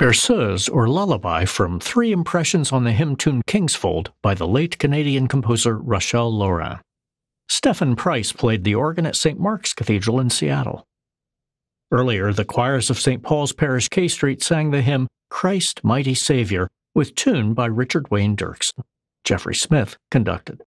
Berceuse, or Lullaby, from Three Impressions on the Hymn Tune Kingsfold by the late Canadian composer Rachel Laurin. Stephen Price played the organ at St. Mark's Cathedral in Seattle. Earlier, the choirs of St. Paul's Parish, K Street sang the hymn Christ Mighty Savior, with tune by Richard Wayne Dirksen. Jeffrey Smith conducted.